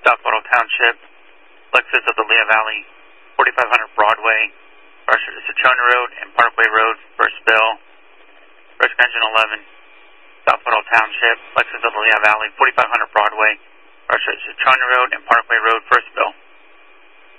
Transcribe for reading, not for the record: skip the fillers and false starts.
South Whittle Township, Lexus of the Lehigh Valley, 4500 Broadway, Russia to Citrona Road and Parkway Road, first bill. Rescue Engine 11, South Whittle Township, Lexus of the Lehigh Valley, 4500 Broadway, Russia to Citrona Road and Parkway Road, first bill.